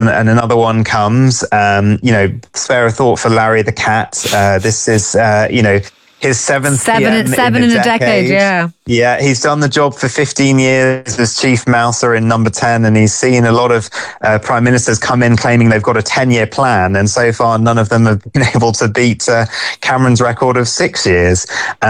and another one comes. Spare a thought for Larry the cat. This is, his seventh seven in a decade. Yeah, he's done the job for 15 years as chief mouser in Number 10, and he's seen a lot of prime ministers come in claiming they've got a 10-year plan, and so far none of them have been able to beat Cameron's record of 6 years.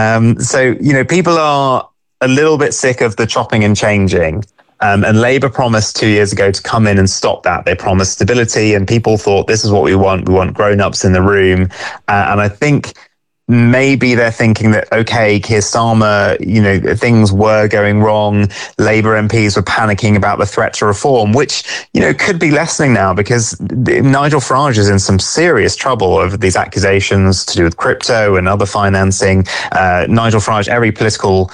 People are a little bit sick of the chopping and changing. And Labour promised 2 years ago to come in and stop that. They promised stability, and people thought, this is what we want. We want grown-ups in the room. And I think maybe they're thinking that, okay, Keir Starmer, things were going wrong. Labour MPs were panicking about the threat to reform, which, could be lessening now, because Nigel Farage is in some serious trouble over these accusations to do with crypto and other financing. Nigel Farage, every political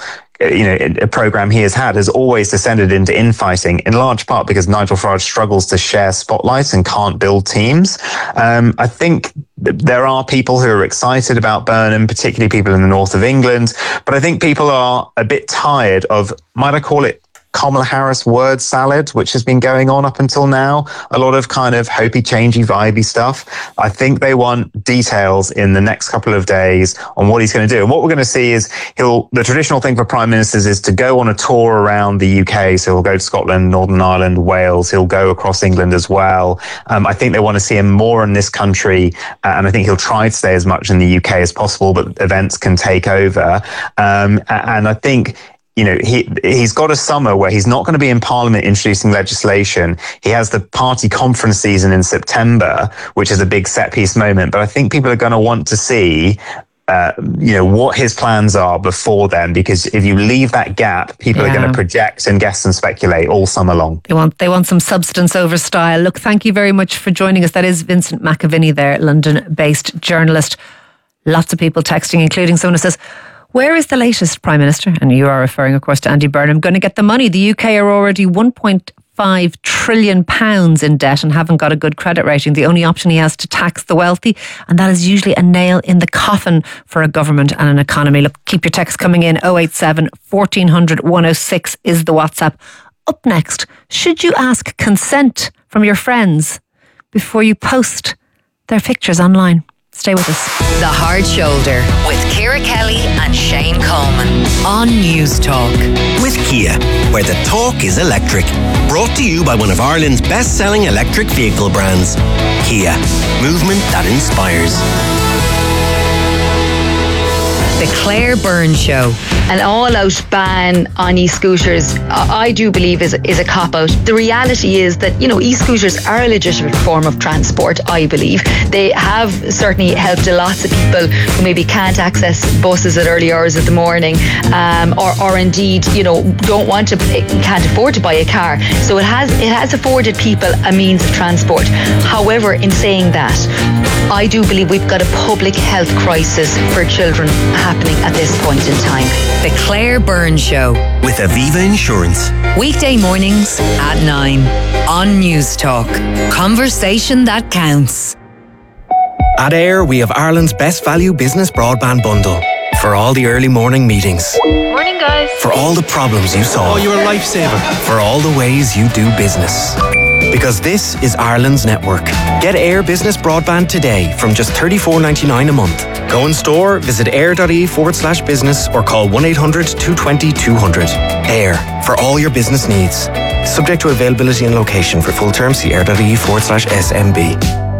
a program he has always descended into infighting, in large part because Nigel Farage struggles to share spotlight and can't build teams. I think there are people who are excited about Burnham, particularly people in the north of England, but I think people are a bit tired of, might I call it, Kamala Harris word salad, which has been going on up until now. A lot of kind of hopey, changey, vibey stuff. I think they want details in the next couple of days on what he's going to do. And what we're going to see is the traditional thing for prime ministers is to go on a tour around the UK. So he'll go to Scotland, Northern Ireland, Wales. He'll go across England as well. I think they want to see him more in this country. And I think he'll try to stay as much in the UK as possible, but events can take over. And I think he's got a summer where he's not going to be in Parliament introducing legislation. He has the party conference season in September, which is a big set piece moment. But I think people are going to want to see, what his plans are before then, because if you leave that gap, people are going to project and guess and speculate all summer long. They want some substance over style. Look, thank you very much for joining us. That is Vincent McAviney there, London-based journalist. Lots of people texting, including someone who says, where is the latest Prime Minister? And you are referring, of course, to Andy Burnham. Going to get the money. The UK are already £1.5 trillion in debt and haven't got a good credit rating. The only option he has to tax the wealthy, and that is usually a nail in the coffin for a government and an economy. Look, keep your texts coming in. 087 1400 106 is the WhatsApp. Up next, should you ask consent from your friends before you post their pictures online? Stay with us. The Hard Shoulder with Ciara Kelly and Shane Coleman on News Talk. With Kia, where the talk is electric. Brought to you by one of Ireland's best-selling electric vehicle brands. Kia, movement that inspires. The Claire Byrne Show. An all-out ban on e-scooters, I do believe is a cop-out. The reality is that, e-scooters are a legitimate form of transport, I believe. They have certainly helped lots of people who maybe can't access buses at early hours of the morning, or indeed, can't afford to buy a car. So it has afforded people a means of transport. However, in saying that, I do believe we've got a public health crisis for children happening at this point in time. The Claire Byrne Show with Aviva Insurance. Weekday mornings at 9 on News Talk. Conversation that counts. At Air, we have Ireland's best value business broadband bundle. For all the early morning meetings. Morning, guys. For all the problems you solve. Oh, you're a lifesaver. For all the ways you do business. Because this is Ireland's network. Get Air Business Broadband today from just $34.99 a month. Go in store, visit air.ie/business or call 1-800-220-200. Air, for all your business needs. Subject to availability and location. For full terms, see air.ie/SMB.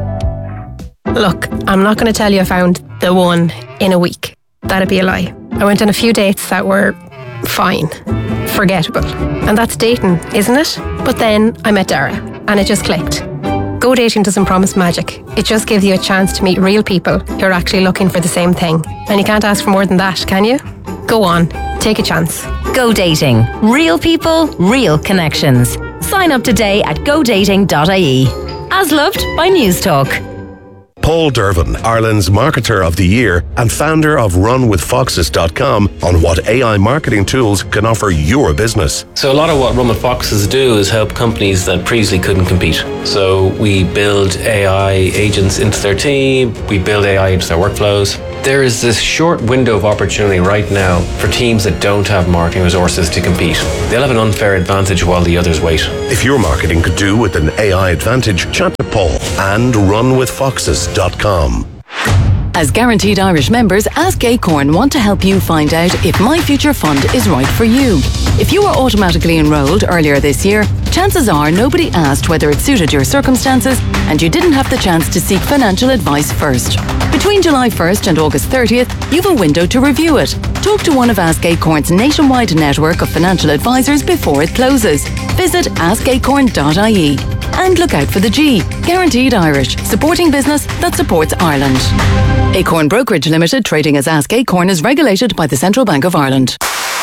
Look, I'm not going to tell you I found the one in a week. That'd be a lie. I went on a few dates that were fine, forgettable. And that's dating, isn't it? But then I met Dara and it just clicked. Go Dating doesn't promise magic. It just gives you a chance to meet real people who are actually looking for the same thing. And you can't ask for more than that, can you? Go on, take a chance. Go Dating. Real people, real connections. Sign up today at godating.ie. As loved by News Talk. Paul Dervin, Ireland's Marketer of the Year and founder of RunWithFoxes.com, on what AI marketing tools can offer your business. So a lot of what Run With Foxes do is help companies that previously couldn't compete. So we build AI agents into their team, we build AI into their workflows. There is this short window of opportunity right now for teams that don't have marketing resources to compete. They'll have an unfair advantage while the others wait. If your marketing could do with an AI advantage, chat to Paul and runwithfoxes.com. As Guaranteed Irish members, Ask Acorn want to help you find out if My Future Fund is right for you. If you were automatically enrolled earlier this year, chances are nobody asked whether it suited your circumstances and you didn't have the chance to seek financial advice first. Between July 1st and August 30th, you've a window to review it. Talk to one of Ask Acorn's nationwide network of financial advisors before it closes. Visit askacorn.ie. And look out for the G, Guaranteed Irish, supporting business that supports Ireland. Acorn Brokerage Limited, trading as Ask Acorn, is regulated by the Central Bank of Ireland.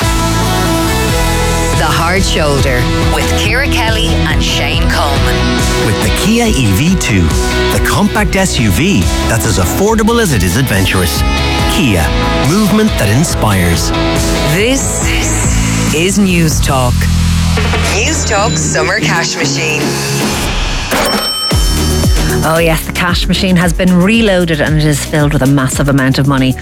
The Hard Shoulder with Ciara Kelly and Shane Coleman. With the Kia EV2, the compact SUV that's as affordable as it is adventurous. Kia, movement that inspires. This is News Talk. News Talk Summer Cash Machine. Oh yes, the cash machine has been reloaded and it is filled with a massive amount of money.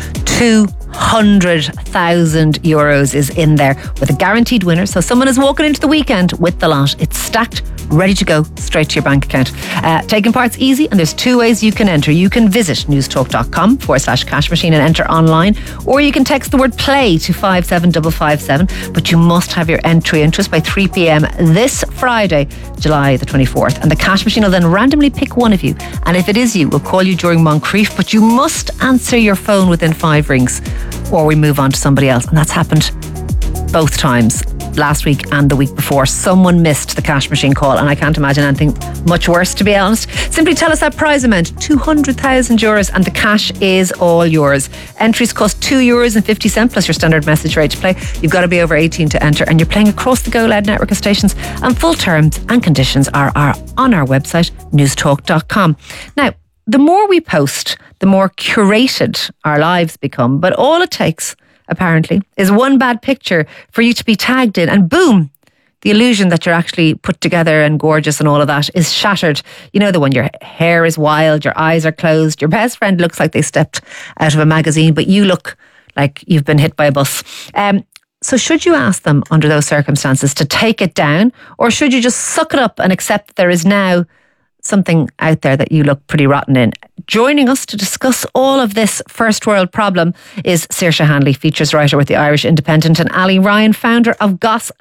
200,000 euros is in there with a guaranteed winner. So someone is walking into the weekend with the lot. It's stacked, ready to go straight to your bank account. Taking part's easy and there's two ways you can enter. You can visit newstalk.com/cash machine and enter online, or you can text the word play to 57557, but you must have your entry interest by 3 p.m. this Friday, July the 24th, and the cash machine will then randomly pick one of you, and if it is you, we'll call you during Moncrief, but you must answer your phone within 5 rings or we move on to somebody else. And that's happened both times, last week and the week before. Someone missed the cash machine call, and I can't imagine anything much worse, to be honest. Simply tell us that prize amount, 200,000 euros, and the cash is all yours. Entries cost €2.50 plus your standard message rate to play. You've got to be over 18 to enter, and you're playing across the Go Loud network of stations, and full terms and conditions are on our website, newstalk.com. Now, the more we post, the more curated our lives become, but all it takes, apparently, is one bad picture for you to be tagged in, and boom, the illusion that you're actually put together and gorgeous and all of that is shattered. You know, the one, your hair is wild, your eyes are closed, your best friend looks like they stepped out of a magazine, but you look like you've been hit by a bus. So should you ask them under those circumstances to take it down, or should you just suck it up and accept that there is now something out there that you look pretty rotten in? Joining us to discuss all of this first world problem is Saoirse Hanley, features writer with the Irish Independent, and Ali Ryan, founder of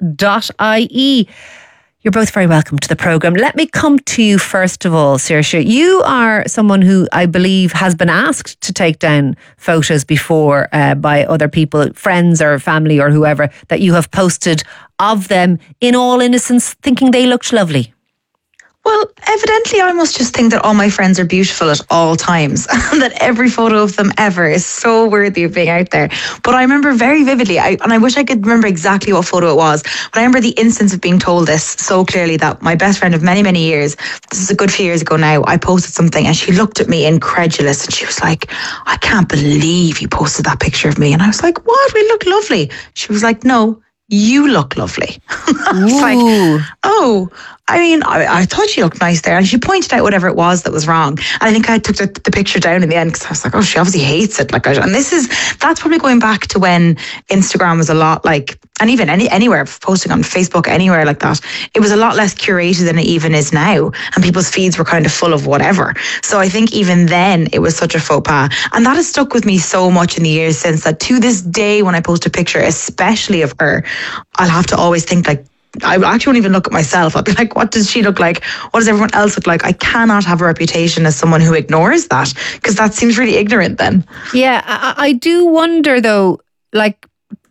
goss.ie. You're both very welcome to the programme. Let me come to you first of all, Saoirse. You are someone who I believe has been asked to take down photos before by other people, friends or family or whoever, that you have posted of them in all innocence, thinking they looked lovely. Well, evidently I must just think that all my friends are beautiful at all times and that every photo of them ever is so worthy of being out there. But I remember very vividly, and I wish I could remember exactly what photo it was, but I remember the instance of being told this so clearly, that my best friend of many, many years, this is a good few years ago now, I posted something and she looked at me incredulous and she was like, I can't believe you posted that picture of me. And I was like, what? We look lovely. She was like, no, you look lovely. I was like, oh, I mean, I thought you looked nice there. And she pointed out whatever it was that was wrong. And I think I took the picture down in the end because I was like, oh, she obviously hates it. Like, and that's probably going back to when Instagram was a lot like, and even anywhere, posting on Facebook, anywhere like that, it was a lot less curated than it even is now. And people's feeds were kind of full of whatever. So I think even then it was such a faux pas. And that has stuck with me so much in the years since, that to this day, when I post a picture, especially of her, I'll have to always think like, I actually won't even look at myself. I'll be like, what does she look like? What does everyone else look like? I cannot have a reputation as someone who ignores that, because that seems really ignorant then. Yeah, I do wonder though, like,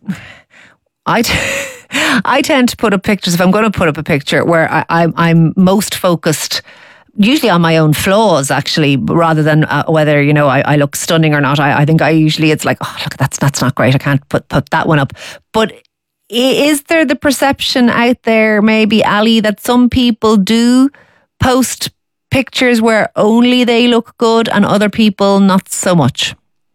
I tend to put up pictures, if I'm going to put up a picture, where I'm most focused usually on my own flaws, actually, rather than whether, you know, I look stunning or not. I think it's like, oh, look, that's not great. I can't put that one up. But is there the perception out there, maybe, Ali, that some people do post pictures where only they look good and other people not so much?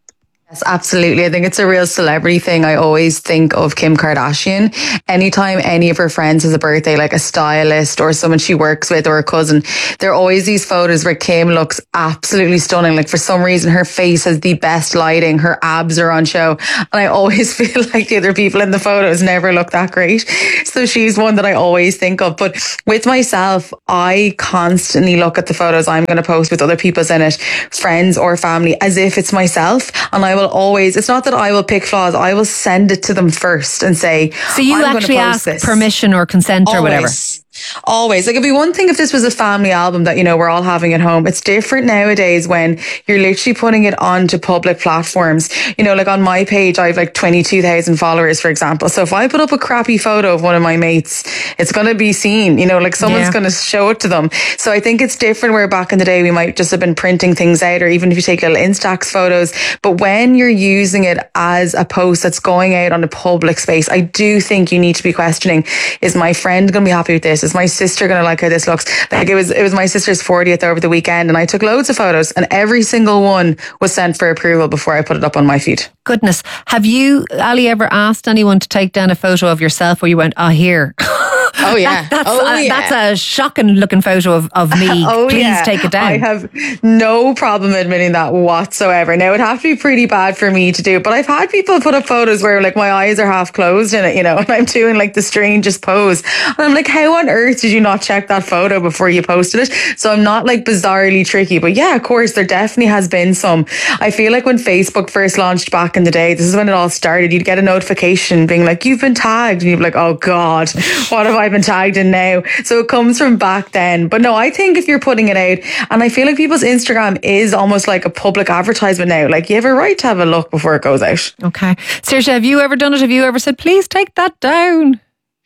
Yes, absolutely. I think it's a real celebrity thing. I always think of Kim Kardashian. Anytime any of her friends has a birthday, like a stylist or someone she works with or a cousin, there are always these photos where Kim looks absolutely stunning. Like for some reason, her face has the best lighting. Her abs are on show. And I always feel like the other people in the photos never look that great. So she's one that I always think of. But with myself, I constantly look at the photos I'm going to post with other people's in it, friends or family, as if it's myself. And I will always, it's not that I will pick flaws, I will send it to them first and say, so you actually ask permission or consent or whatever? Always. Like, it'd be one thing if this was a family album that, you know, we're all having at home. It's different nowadays when you're literally putting it onto public platforms. You know, like on my page, I have like 22,000 followers, for example. So if I put up a crappy photo of one of my mates, it's going to be seen, you know, like someone's going to show it to them. So I think it's different where back in the day we might just have been printing things out, or even if you take little Instax photos. But when you're using it as a post that's going out on a public space, I do think you need to be questioning, is my friend going to be happy with this? Is my sister going to like how this looks? Like it was my sister's 40th over the weekend, and I took loads of photos, and every single one was sent for approval before I put it up on my feed. Goodness. Have you, Ali, ever asked anyone to take down a photo of yourself where you went, here? Oh, yeah. That's a shocking looking photo of me. Please take it down. I have no problem admitting that whatsoever. Now, it'd have to be pretty bad for me to do, but I've had people put up photos where like my eyes are half closed in it, you know, and I'm doing like the strangest pose. And I'm like, how on earth did you not check that photo before you posted it? So I'm not like bizarrely tricky, but yeah, of course, there definitely has been some. I feel like when Facebook first launched back in the day, this is when it all started, you'd get a notification being like, you've been tagged, and you'd be like, oh God, what have I been tagged in now? So it comes from back then. But no, I think if you're putting it out, and I feel like people's Instagram is almost like a public advertisement now, like you have a right to have a look before it goes out. Okay. Saoirse, have you ever done it? Have you ever said, please take that down?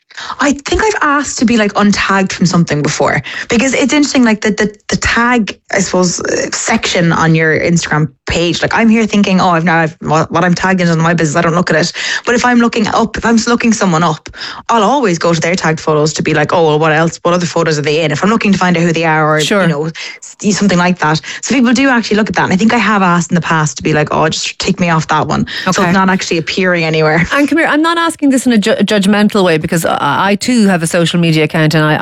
I think I've asked to be like untagged from something before, because it's interesting, like the tag, I suppose, section on your Instagram page. Like I'm here thinking, what I'm tagged in is my business. I don't look at it. But if I'm looking someone up, I'll always go to their tagged photos to be like, oh, well, what else? What other photos are they in? If I'm looking to find out who they are, or you know, something like that. So people do actually look at that, and I think I have asked in the past to be like, oh, just take me off that one. Okay. So it's not actually appearing anywhere. And come here, I'm not asking this in a judgmental way, because I too have a social media account, and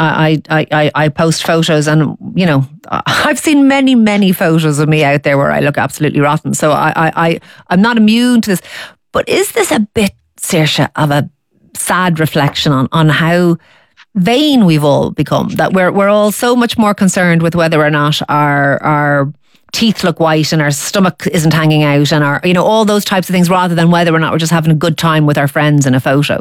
I post photos, and you know, I've seen many photos of me out there where I look absolutely rotten. So I'm not immune to this. But is this a bit, Saoirse, of a sad reflection on how vain we've all become? That we're all so much more concerned with whether or not our teeth look white and our stomach isn't hanging out, and our, you know, all those types of things, rather than whether or not we're just having a good time with our friends in a photo.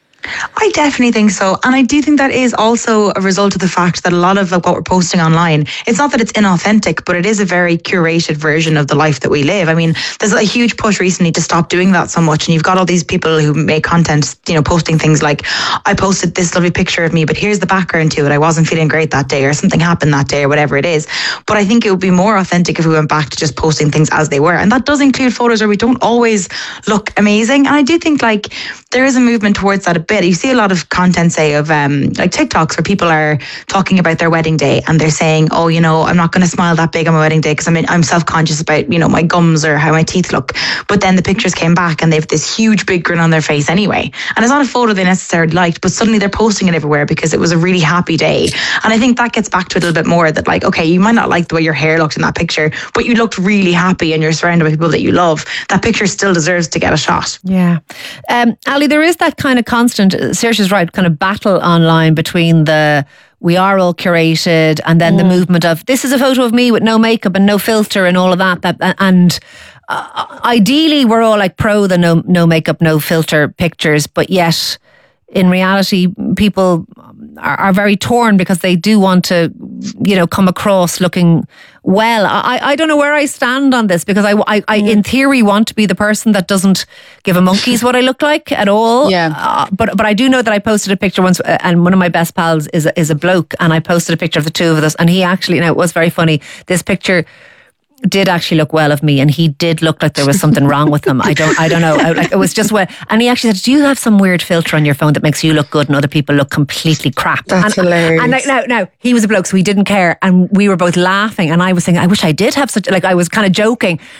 I definitely think so. And I do think that is also a result of the fact that a lot of what we're posting online, it's not that it's inauthentic, but it is a very curated version of the life that we live. I mean, there's a huge push recently to stop doing that so much. And you've got all these people who make content, you know, posting things like, I posted this lovely picture of me, but here's the background to it. I wasn't feeling great that day, or something happened that day, or whatever it is. But I think it would be more authentic if we went back to just posting things as they were. And that does include photos where we don't always look amazing. And I do think like there is a movement towards that a bit. You see a lot of content, say, of like TikToks where people are talking about their wedding day, and they're saying, oh, you know, I'm not going to smile that big on my wedding day because I'm self-conscious about, you know, my gums or how my teeth look. But then the pictures came back and they have this huge big grin on their face anyway. And it's not a photo they necessarily liked, but suddenly they're posting it everywhere because it was a really happy day. And I think that gets back to it a little bit more, that like, okay, you might not like the way your hair looked in that picture, but you looked really happy and you're surrounded by people that you love. That picture still deserves to get a shot. Yeah. Ali, there is that kind of constant, Saoirse's right, kind of battle online between the we are all curated and then the movement of this is a photo of me with no makeup and no filter and all of that and ideally we're all like pro the no makeup, no filter pictures, but yet in reality people are very torn because they do want to, you know, come across looking well. I don't know where I stand on this, because I in theory want to be the person that doesn't give a monkey's what I look like at all. Yeah. But I do know that I posted a picture once, and one of my best pals is a bloke, and I posted a picture of the two of us, and he actually, now it was very funny, this picture did actually look well of me, and he did look like there was something wrong with him. I don't know. Like, it was just well. And he actually said, do you have some weird filter on your phone that makes you look good and other people look completely crap? That's hilarious. And now he was a bloke, so he didn't care, and we were both laughing, and I was saying, I wish I did have such, like, I was kind of joking.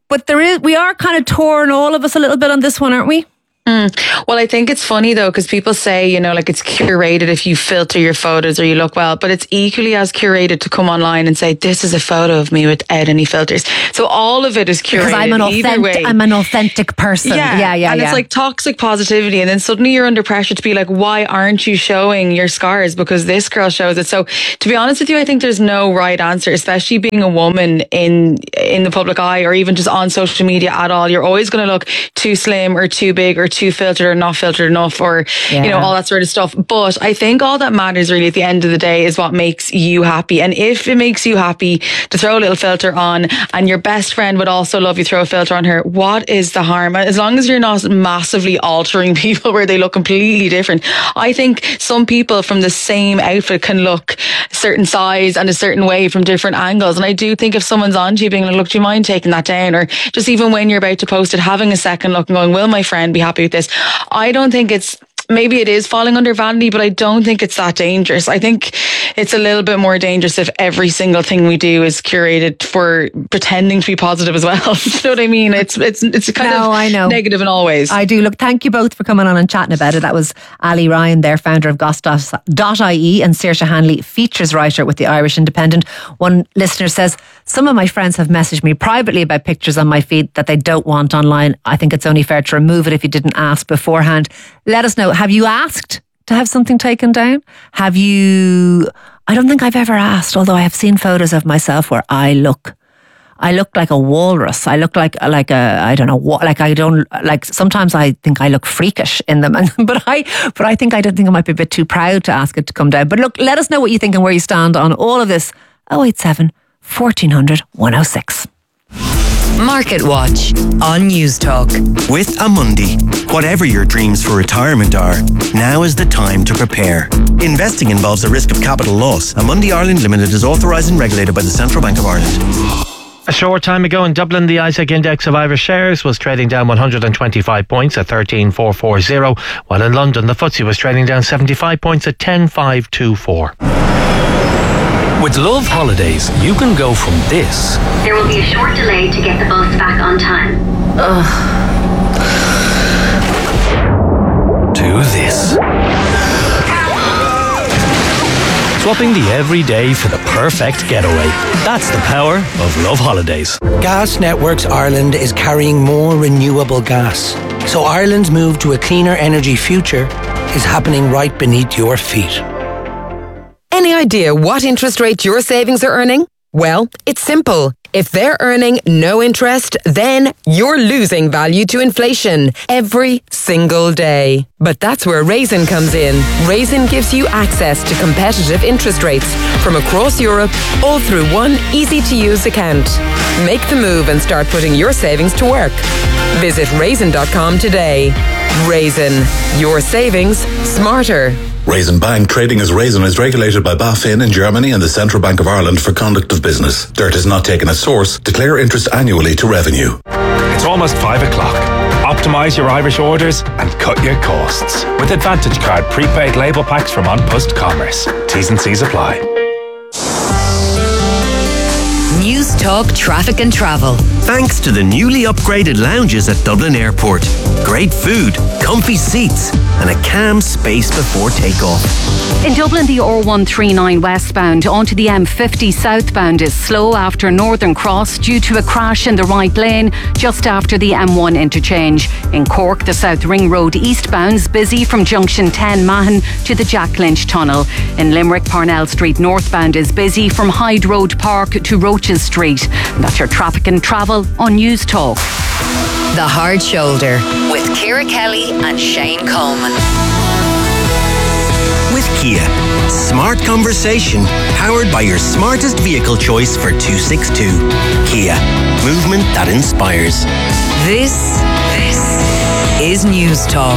But we are kind of torn, all of us, a little bit on this one, aren't we? Well, I think it's funny though, because people say, like it's curated if you filter your photos or you look well, but it's equally as curated to come online and say, this is a photo of me without any filters. So all of it is curated. Because I'm an authentic person. Yeah. And it's like toxic positivity. And then suddenly you're under pressure to be like, why aren't you showing your scars? Because this girl shows it. So to be honest with you, I think there's no right answer, especially being a woman in the public eye or even just on social media at all. You're always going to look too slim or too big or too filtered or not filtered enough or, all that sort of stuff. But I think all that matters really at the end of the day is what makes you happy. And if it makes you happy to throw a little filter on and your best friend would also love you throw a filter on her, what is the harm? As long as you're not massively altering people where they look completely different. I think some people from the same outfit can look a certain size and a certain way from different angles. And I do think if someone's on to you being like, look, do you mind taking that down? Or just even when you're about to post it, having a second look and going, will my friend be happy with this? I don't think maybe it is falling under vanity, but I don't think it's that dangerous. I think it's a little bit more dangerous if every single thing we do is curated for pretending to be positive as well. You know what I mean? It's kind of negative in all ways. I do. Look, thank you both for coming on and chatting about it. That was Ali Ryan there, founder of Goss.ie, and Saoirse Hanley, features writer with the Irish Independent. One listener says, some of my friends have messaged me privately about pictures on my feed that they don't want online. I think it's only fair to remove it if you didn't ask beforehand. Let us know. Have you asked to have something taken down? Have you? I don't think I've ever asked, although I have seen photos of myself where I look like a walrus. I look like I don't know what, sometimes I think I look freakish in them. But I think I might be a bit too proud to ask it to come down. But look, let us know what you think and where you stand on all of this. 087 1400 106. Market Watch on News Talk. With Amundi, whatever your dreams for retirement are, now is the time to prepare. Investing involves a risk of capital loss. Amundi Ireland Limited is authorised and regulated by the Central Bank of Ireland. A short time ago in Dublin, the ISEC index of Irish shares was trading down 125 points at 13,440, while in London the FTSE was trading down 75 points at 10,524. With Love Holidays, you can go from this. There will be a short delay to get the bus back on time. To this. Swapping the everyday for the perfect getaway. That's the power of Love Holidays. Gas Networks Ireland is carrying more renewable gas. So Ireland's move to a cleaner energy future is happening right beneath your feet. Any idea what interest rate your savings are earning? Well, it's simple. If they're earning no interest, then you're losing value to inflation every single day. But that's where Raisin comes in. Raisin gives you access to competitive interest rates from across Europe, all through one easy-to-use account. Make the move and start putting your savings to work. Visit raisin.com today. Raisin, your savings smarter. Raisin Bank, trading as Raisin, is regulated by BaFin in Germany and the Central Bank of Ireland for conduct of business. Dirt is not taken as source. Declare interest annually to revenue. It's almost 5 o'clock. Optimise your Irish orders and cut your costs with Advantage Card prepaid label packs from An Post Commerce. T's and C's apply. News Talk Traffic and Travel. Thanks to the newly upgraded lounges at Dublin Airport. Great food, comfy seats, and a calm space before takeoff. In Dublin, the R139 westbound onto the M50 southbound is slow after Northern Cross due to a crash in the right lane just after the M1 interchange. In Cork, the South Ring Road eastbound's busy from junction 10 Mahon to the Jack Lynch Tunnel. In Limerick, Parnell Street northbound is busy from Hyde Road Park to Roaches Street. And that's your traffic and travel on News Talk. The Hard Shoulder with Ciara Kelly and Shane Coleman. With Kia, smart conversation powered by your smartest vehicle choice for 262. Kia, movement that inspires. This is News Talk.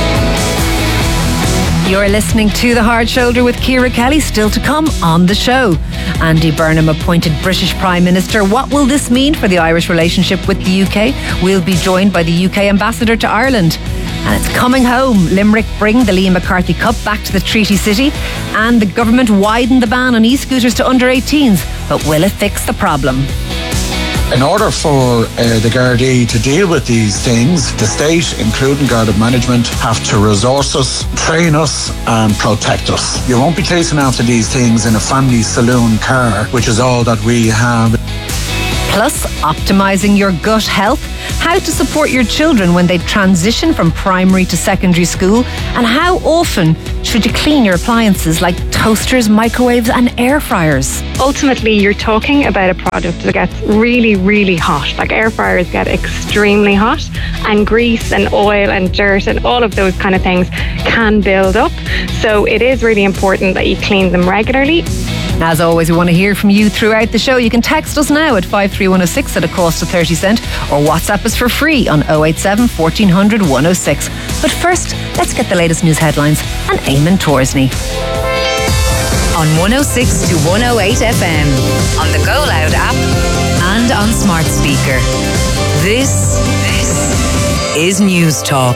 You're listening to The Hard Shoulder with Ciara Kelly. Still to come on the show. Andy Burnham appointed British Prime Minister. What will this mean for the Irish relationship with the UK? We'll be joined by the UK Ambassador to Ireland. And it's coming home. Limerick bring the Liam McCarthy Cup back to the Treaty City. And the government widened the ban on e-scooters to under 18s. But will it fix the problem? In order for the Gardaí to deal with these things, the state, including Garda management, have to resource us, train us and protect us. You won't be chasing after these things in a family saloon car, which is all that we have. Plus, optimising your gut health, how to support your children when they transition from primary to secondary school, and how often should you clean your appliances like toasters, microwaves and air fryers. Ultimately, you're talking about a product that gets really, really hot. Like air fryers get extremely hot, and grease and oil and dirt and all of those kind of things can build up. So it is really important that you clean them regularly. As always, we want to hear from you throughout the show. You can text us now at 53106 at a cost of 30 cent, or WhatsApp us for free on 087 1400 106. But first, let's get the latest news headlines and Eamon Torsney. On 106 to 108 FM, on the Go Loud app and on smart speaker. This is News Talk.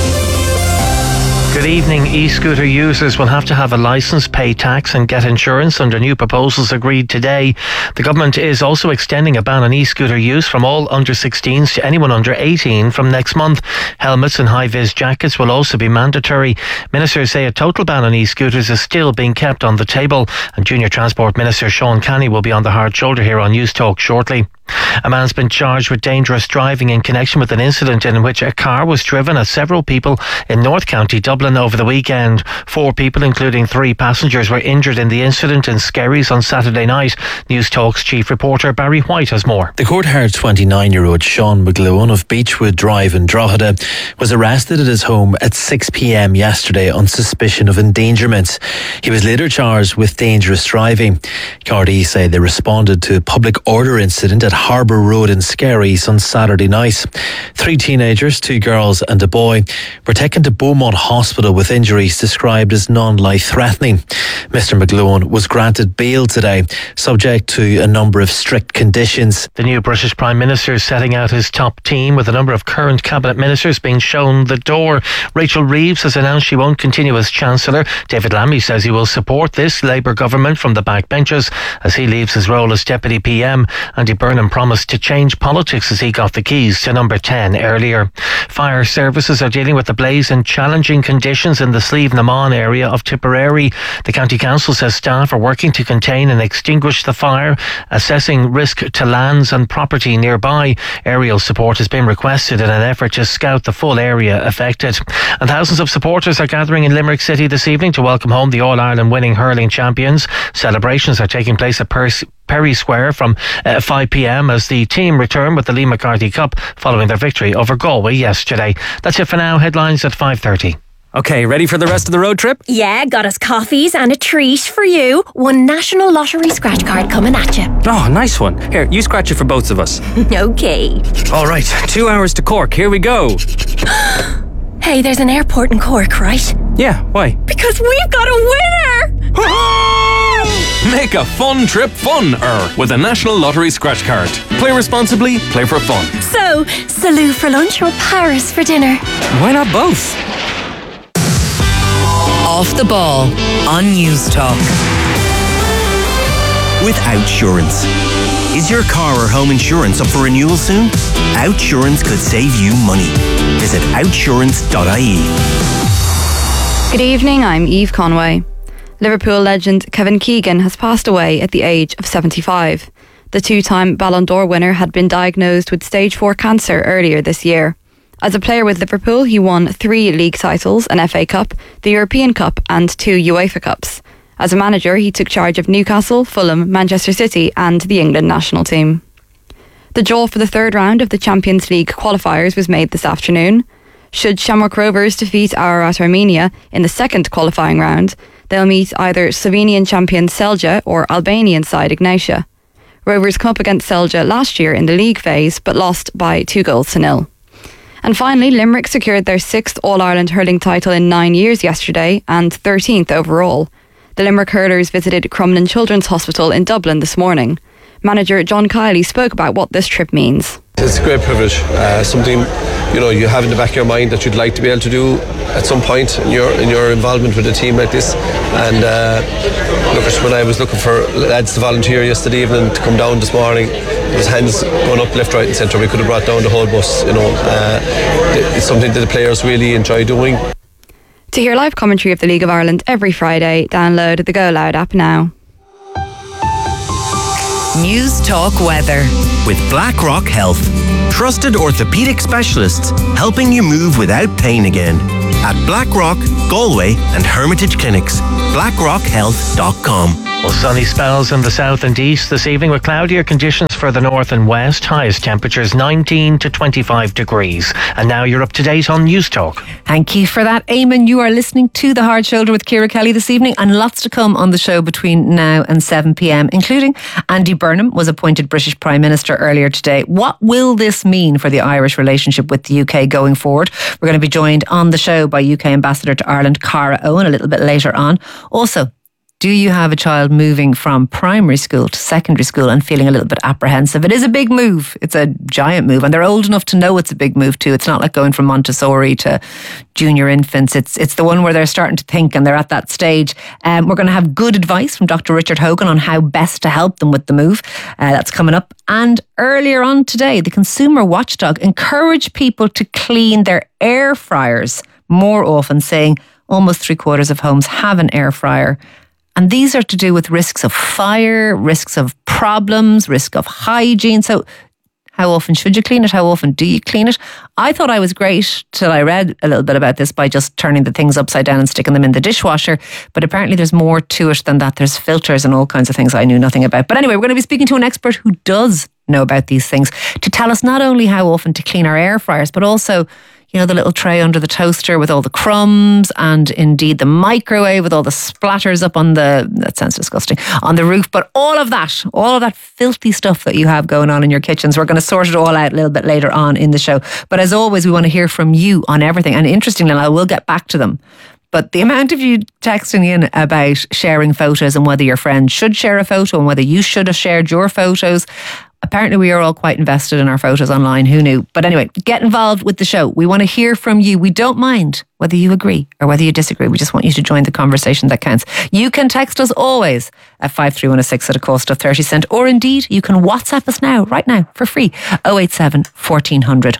Good evening. E-scooter users will have to have a licence, pay tax and get insurance under new proposals agreed today. The government is also extending a ban on e-scooter use from all under 16s to anyone under 18 from next month. Helmets and high-vis jackets will also be mandatory. Ministers say a total ban on e-scooters is still being kept on the table, and Junior Transport Minister Sean Canny will be on the hard shoulder here on News Talk shortly. A man's been charged with dangerous driving in connection with an incident in which a car was driven at several people in North County Dublin over the weekend. 4 people, including 3 passengers, were injured in the incident in Skerries on Saturday night. News Talk's chief reporter Barry White has more. The court-heard 29-year-old Sean McGlowan of Beechwood Drive in Drogheda was arrested at his home at 6 p.m. yesterday on suspicion of endangerment. He was later charged with dangerous driving. Gardaí say they responded to a public order incident at Harbour Road in Skerries on Saturday night. 3 teenagers, 2 girls and a boy, were taken to Beaumont Hospital with injuries described as non-life-threatening. Mr McGlowan was granted bail today, subject to a number of strict conditions. The new British Prime Minister is setting out his top team, with a number of current cabinet ministers being shown the door. Rachel Reeves has announced she won't continue as Chancellor. David Lammy says he will support this Labour government from the backbenches as he leaves his role as Deputy PM. Andy Burnham promised to change politics as he got the keys to number 10 earlier. Fire services are dealing with the blaze in challenging conditions in the Slieve na Mon area of Tipperary. The County Council says staff are working to contain and extinguish the fire, assessing risk to lands and property nearby. Aerial support has been requested in an effort to scout the full area affected. And thousands of supporters are gathering in Limerick City this evening to welcome home the All-Ireland winning hurling champions. Celebrations are taking place at Perry Square from 5 p.m. as the team return with the Lee McCarthy Cup following their victory over Galway yesterday. That's it for now. Headlines at 5:30. Okay, ready for the rest of the road trip? Yeah, got us coffees and a treat for you. 1 National Lottery scratch card coming at you. Oh, nice one. Here, you scratch it for both of us. Okay. All right, 2 hours to Cork. Here we go. Hey, there's an airport in Cork, right? Yeah, why? Because we've got a winner! Make a fun trip fun-er with a National Lottery scratch card. Play responsibly, play for fun. So, Salou for lunch or Paris for dinner? Why not both? Off the Ball on News Talk. With Outsurance. Is your car or home insurance up for renewal soon? Outsurance could save you money. Visit outsurance.ie. Good evening, I'm Eve Conway. Liverpool legend Kevin Keegan has passed away at the age of 75. The 2-time Ballon d'Or winner had been diagnosed with stage 4 cancer earlier this year. As a player with Liverpool, he won 3 league titles, an FA Cup, the European Cup and 2 UEFA Cups. As a manager, he took charge of Newcastle, Fulham, Manchester City and the England national team. The draw for the 3rd round of the Champions League qualifiers was made this afternoon. Should Shamrock Rovers defeat Ararat Armenia in the 2nd qualifying round, they'll meet either Slovenian champion Celje or Albanian side Ignatia. Rovers come up against Celje last year in the league phase but lost by 2-0. And finally, Limerick secured their 6th All-Ireland hurling title in 9 years yesterday and 13th overall. The Limerick hurlers visited Crumlin Children's Hospital in Dublin this morning. Manager John Kiley spoke about what this trip means. It's a great privilege, something you have in the back of your mind that you'd like to be able to do at some point in your involvement with a team like this. And when I was looking for lads to volunteer yesterday evening to come down this morning, there was hands going up left, right and centre. We could have brought down the whole bus. It's something that the players really enjoy doing. To hear live commentary of the League of Ireland every Friday, download the Go Loud app now. News Talk Weather with BlackRock Health. Trusted orthopedic specialists helping you move without pain again. At BlackRock, Galway and Hermitage Clinics. BlackRockHealth.com. Well, sunny spells in the south and east this evening with cloudier conditions for the north and west. Highest temperatures 19 to 25 degrees. And now you're up to date on News Talk. Thank you for that, Eamon. You are listening to The Hard Shoulder with Ciara Kelly this evening, and lots to come on the show between now and 7 p.m, including Andy Burnham was appointed British Prime Minister earlier today. What will this mean for the Irish relationship with the UK going forward? We're going to be joined on the show by UK Ambassador to Ireland, Cara Owen, a little bit later on. Also, do you have a child moving from primary school to secondary school and feeling a little bit apprehensive? It is a big move. It's a giant move, and they're old enough to know it's a big move too. It's not like going from Montessori to junior infants. It's the one where they're starting to think and they're at that stage. We're going to have good advice from Dr. Richard Hogan on how best to help them with the move. That's coming up. And earlier on today, the Consumer Watchdog encouraged people to clean their air fryers more often, saying almost 3/4 of homes have an air fryer. And these are to do with risks of fire, risks of problems, risk of hygiene. So how often should you clean it? How often do you clean it? I thought I was great till I read a little bit about this by just turning the things upside down and sticking them in the dishwasher. But apparently there's more to it than that. There's filters and all kinds of things I knew nothing about. But anyway, we're going to be speaking to an expert who does know about these things to tell us not only how often to clean our air fryers, but also, the little tray under the toaster with all the crumbs, and indeed the microwave with all the splatters up on that sounds disgusting, on the roof. But all of that filthy stuff that you have going on in your kitchens, we're going to sort it all out a little bit later on in the show. But as always, we want to hear from you on everything. And interestingly, I will get back to them. But the amount of you texting in about sharing photos and whether your friend should share a photo and whether you should have shared your photos. Apparently we are all quite invested in our photos online. Who knew? But anyway, get involved with the show. We want to hear from you. We don't mind whether you agree or whether you disagree. We just want you to join the conversation that counts. You can text us always at 53106 at a cost of 30 cents. Or indeed, you can WhatsApp us right now, for free. 087 1400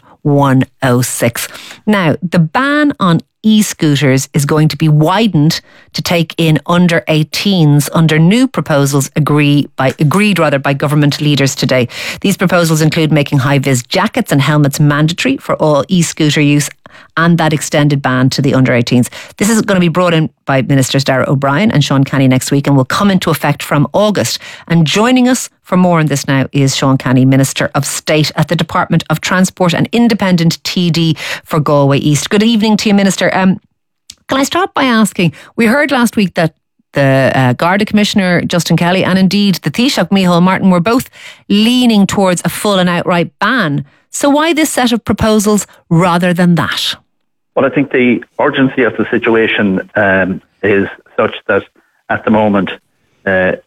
106. Now, the ban on e-scooters is going to be widened to take in under 18s under new proposals agreed by government leaders today. These proposals include making high-vis jackets and helmets mandatory for all e-scooter use and that extended ban to the under 18s. This is going to be brought in by Ministers Darragh O'Brien and Sean Canny next week and will come into effect from August. And joining us for more on this now is Sean Canny, Minister of State at the Department of Transport and independent TD for Galway East. Good evening to you, Minister. Can I start by asking, we heard last week that the Garda Commissioner, Justin Kelly, and indeed the Taoiseach, Micheál Martin, were both leaning towards a full and outright ban. So why this set of proposals rather than that? Well, I think the urgency of the situation is such that at the moment the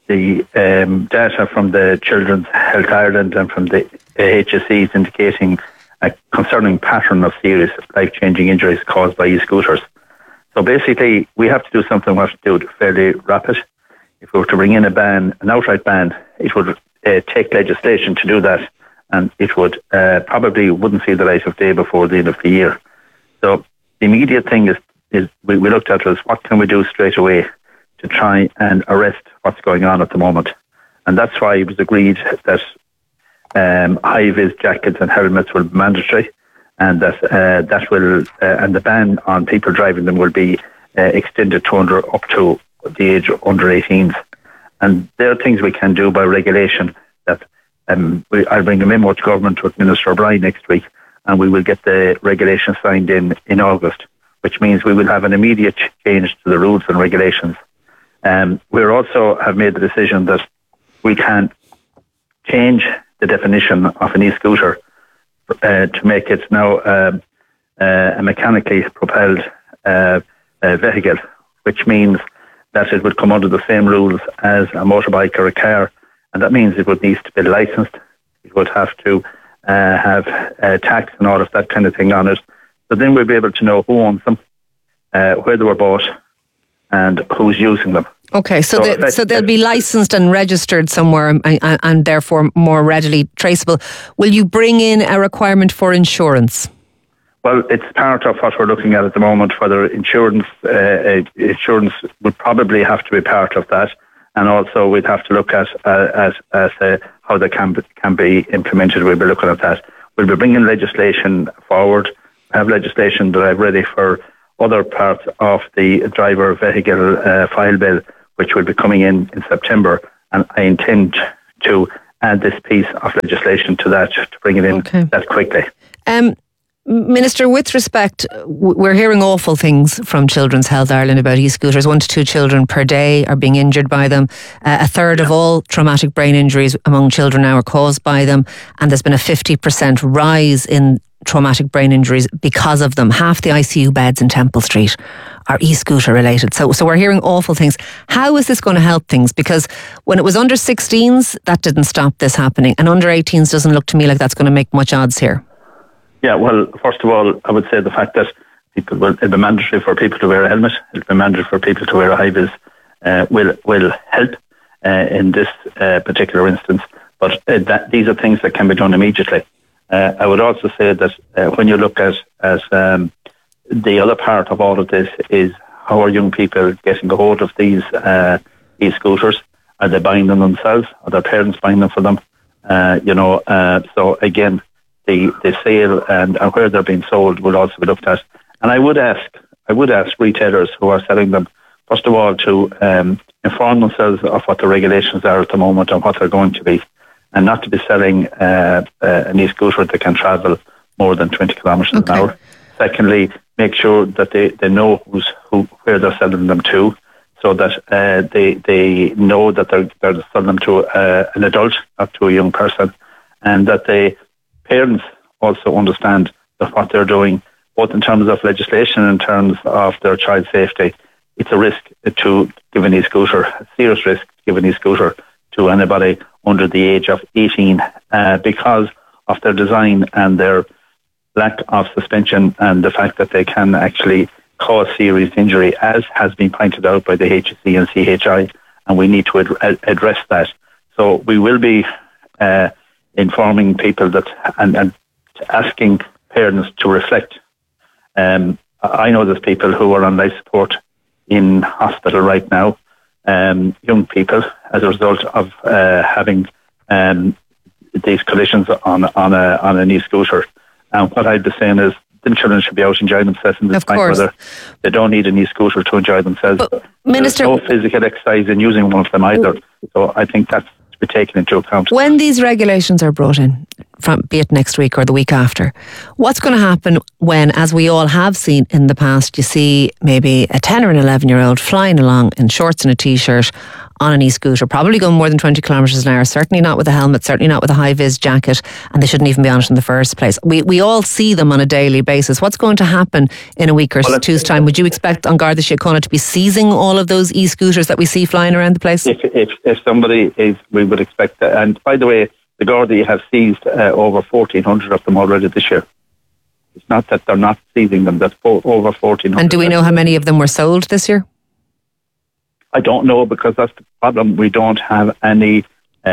data from the Children's Health Ireland and from the HSE is indicating a concerning pattern of serious life-changing injuries caused by e-scooters. So basically, we have to do something. We have to do it fairly rapid. If we were to bring in an outright ban, it would take legislation to do that, and it would probably wouldn't see the light of day before the end of the year. So the immediate thing is we looked at was what can we do straight away to try and arrest what's going on at the moment, and that's why it was agreed that high-vis jackets and helmets will be mandatory, and that will and the ban on people driving them will be extended to up to the age of under 18s. And there are things we can do by regulation that I'll bring a memo to government with Minister O'Brien next week, and we will get the regulation signed in August, which means we will have an immediate change to the rules and regulations. We also have made the decision that we can change the definition of an e-scooter to make it now a mechanically propelled vehicle, which means that it would come under the same rules as a motorbike or a car, and that means it would need to be licensed. It would have to have tax and all of that kind of thing on it. So then we'll be able to know who owns them, where they were bought, and who's using them. Okay, so they'll be licensed and registered somewhere and therefore more readily traceable. Will you bring in a requirement for insurance? Well, it's part of what we're looking at the moment. Whether insurance would probably have to be part of that, and also we'd have to look at how they can be implemented. We'll be looking at that. We'll be bringing legislation forward. I have legislation that I've ready for other parts of the driver vehicle file bill, which will be coming in September, and I intend to add this piece of legislation to that to bring it in that quickly. Minister, with respect, we're hearing awful things from Children's Health Ireland about e-scooters. 1 to 2 children per day are being injured by them. A third of all traumatic brain injuries among children now are caused by them, and there's been a 50% rise in traumatic brain injuries because of them. Half the ICU beds in Temple Street are e-scooter related. So we're hearing awful things. How is this going to help things? Because when it was under 16s, that didn't stop this happening, and under 18s doesn't look to me like that's going to make much odds here. Yeah, well, first of all, I would say the fact that it'll be mandatory for people to wear a helmet, it'll be mandatory for people to wear a high-vis will help in this particular instance. But these are things that can be done immediately. I would also say that when you look at the other part of all of this is how are young people getting a hold of these e-scooters? Are they buying them themselves? Are their parents buying them for them? So again, the sale and where they're being sold will also be looked at. And I would ask retailers who are selling them, first of all, to inform themselves of what the regulations are at the moment and what they're going to be, and not to be selling an e-scooter that can travel more than 20 kilometres an hour. Secondly, make sure that they know where they're selling them to, so that they know that they're selling them to an adult, not to a young person, and that the parents also understand that what they're doing, both in terms of legislation and in terms of their child safety. It's a risk to give an e-scooter, a serious risk to give an e-scooter to anybody under the age of 18 because of their design and their lack of suspension and the fact that they can actually cause serious injury, as has been pointed out by the HSE and CHI, and we need to address that. So we will be informing people that and asking parents to reflect. I know there's people who are on life support in hospital right now, young people, as a result of having these collisions on an e-scooter. And what I'd be saying is the children should be out enjoying themselves in this time, whether they don't need an e-scooter to enjoy themselves. But Minister, there's no physical exercise in using one of them either. So I think that's to be taken into account. When these regulations are brought in, be it next week or the week after, what's going to happen when, as we all have seen in the past, you see maybe a 10 or an 11-year-old flying along in shorts and a t-shirt on an e-scooter, probably going more than 20 kilometres an hour, certainly not with a helmet, certainly not with a high-vis jacket, and they shouldn't even be on it in the first place. We all see them on a daily basis. What's going to happen in a week or two's time? Would you expect An Garda Síochána to be seizing all of those e-scooters that we see flying around the place? If somebody is, we would expect that. And by the way, the Garda have seized over 1,400 of them already this year. It's not that they're not seizing them, that's over 1,400. And do we know how many of them were sold this year? I don't know, because that's the problem. We don't have any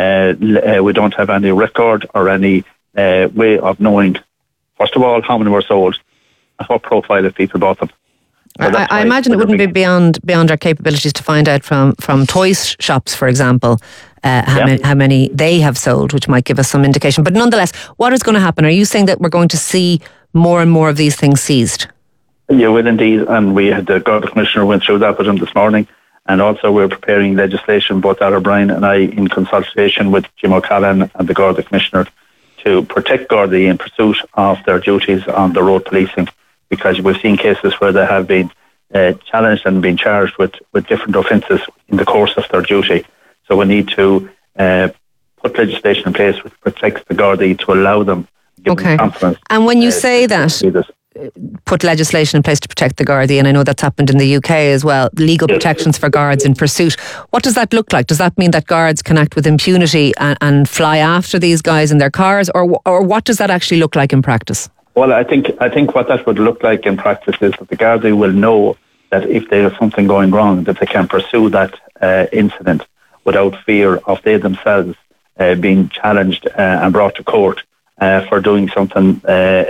record or any way of knowing, first of all, how many were sold and what profile of people bought them. So I imagine it wouldn't be beyond our capabilities to find out from toy shops, for example, how many they have sold, which might give us some indication. But nonetheless, what is going to happen? Are you saying that we're going to see more and more of these things seized? You will indeed, and we had the Garda Commissioner went through that with him this morning. And also we're preparing legislation, both Ara Bryan and I, in consultation with Jim O'Callaghan and the Garda Commissioner, to protect Garda in pursuit of their duties on the road policing, because we've seen cases where they have been challenged and been charged with different offences in the course of their duty. So we need to put legislation in place which protects the Garda to allow them, give them confidence. And when you say that, put legislation in place to protect the Gardaí, and I know that's happened in the UK as well, legal protections for guards in pursuit. What does that look like? Does that mean that guards can act with impunity and fly after these guys in their cars, or what does that actually look like in practice? Well, I think what that would look like in practice is that the Gardaí will know that if there is something going wrong, that they can pursue that incident without fear of they themselves being challenged and brought to court for doing something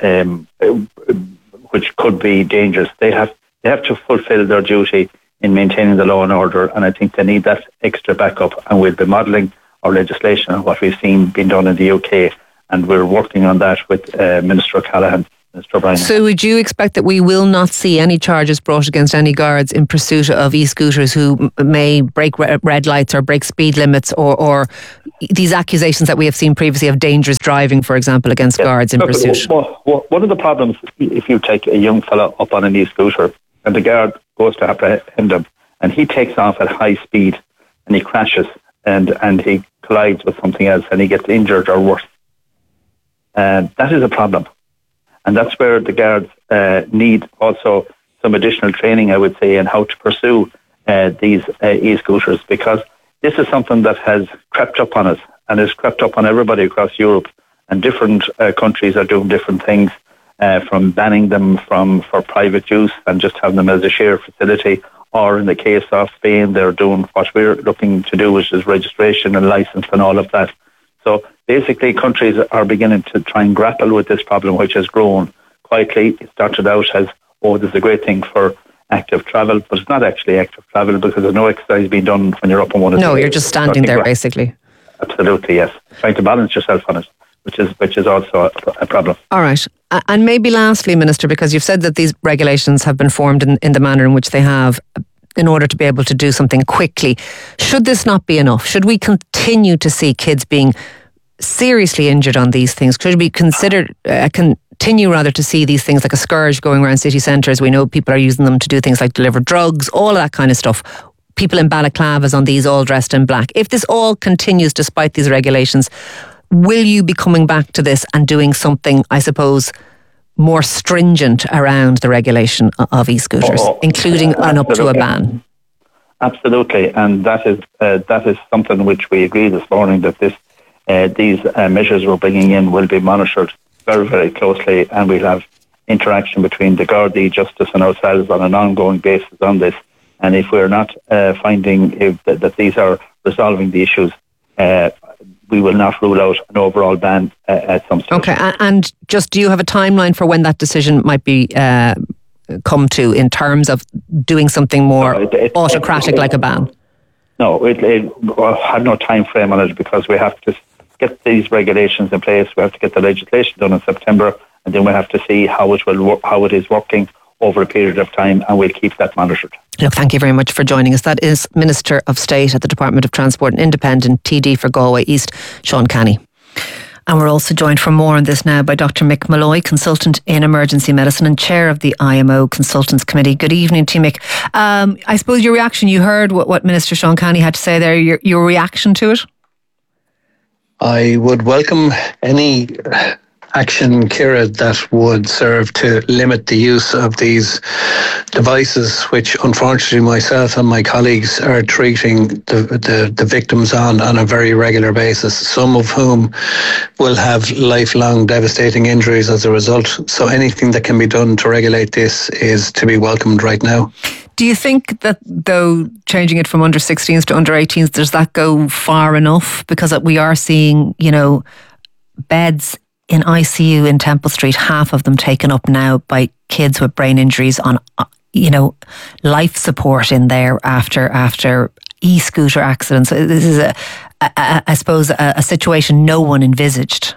which could be dangerous. They have to fulfil their duty in maintaining the law and order, and I think they need that extra backup, and we'll be modelling our legislation on what we've seen being done in the UK, and we're working on that with Minister O'Callaghan, Minister O'Brien. So would you expect that we will not see any charges brought against any guards in pursuit of e-scooters who may break red lights or break speed limits, or these accusations that we have seen previously of dangerous driving, for example, against guards in pursuit? One of the problems, if you take a young fellow up on an e-scooter and the guard goes to apprehend him and he takes off at high speed and he crashes and he collides with something else and he gets injured or worse, that is a problem. And that's where the guards need also some additional training, I would say, in how to pursue these e-scooters, because this is something that has crept up on us and has crept up on everybody across Europe, and different countries are doing different things, from banning them for private use and just having them as a shared facility, or in the case of Spain, they're doing what we're looking to do, which is registration and license and all of that. So basically, countries are beginning to try and grapple with this problem, which has grown quietly. It started out as, this is a great thing for active travel, but it's not actually active travel because there's no exercise being done when you're up on one of the... No, you're just standing there, basically. Absolutely, yes. Trying to balance yourself on it, which is also a problem. All right. And maybe lastly, Minister, because you've said that these regulations have been formed in the manner in which they have, in order to be able to do something quickly, should this not be enough? Should we continue to see kids being seriously injured on these things? Should we continue rather to see these things like a scourge going around city centres? We know people are using them to do things like deliver drugs, all of that kind of stuff. People in balaclavas on these all dressed in black. If this all continues despite these regulations, will you be coming back to this and doing something, I suppose, more stringent around the regulation of e-scooters, including up to a ban? Absolutely, and that is something which we agreed this morning, that these measures we're bringing in will be monitored very, very closely, and we'll have interaction between the Gardaí, Justice and ourselves on an ongoing basis on this. And if we're not finding that these are resolving the issues, we will not rule out an overall ban at some stage. Okay, and just do you have a timeline for when that decision might be come to in terms of doing something more autocratic like a ban? No, it had no time frame on it, because we have to get these regulations in place. We have to get the legislation done in September, and then we have to see how it is working over a period of time, and we'll keep that monitored. Look, thank you very much for joining us. That is Minister of State at the Department of Transport and Independent TD for Galway East, Sean Canny. And we're also joined for more on this now by Dr. Mick Malloy, consultant in emergency medicine and chair of the IMO Consultants Committee. Good evening to you, Mick. I suppose your reaction, you heard what Minister Sean Canny had to say there, your reaction to it? I would welcome any action, Ciara, that would serve to limit the use of these devices, which unfortunately myself and my colleagues are treating the victims on a very regular basis, some of whom will have lifelong devastating injuries as a result. So anything that can be done to regulate this is to be welcomed right now. Do you think that, though, changing it from under 16s to under 18s, does that go far enough? Because we are seeing, beds in ICU in Temple Street, half of them taken up now by kids with brain injuries on, life support in there after e-scooter accidents. This is, I suppose, a situation no one envisaged.